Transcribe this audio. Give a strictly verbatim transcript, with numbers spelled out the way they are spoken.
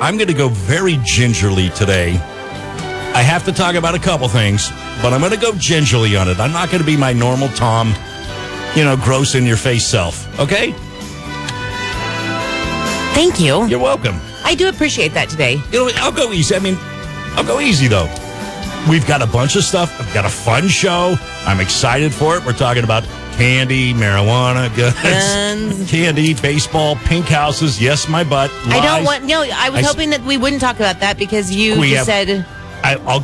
I'm going to go very gingerly today. I have to talk about a couple things, but I'm going to go gingerly on it. I'm not going to be my normal Tom, you know, gross in your face self. Okay? Thank you. You're welcome. I do appreciate that today. You know, I'll go easy. I mean, I'll go easy, though. We've got a bunch of stuff. We've got a fun show. I'm excited for it. We're talking about candy, marijuana, guns, Guns. candy, baseball, pink houses. Yes, my butt. Lies. I don't want, no, I was I s- hoping that we wouldn't talk about that because you We just have- said... I, I'll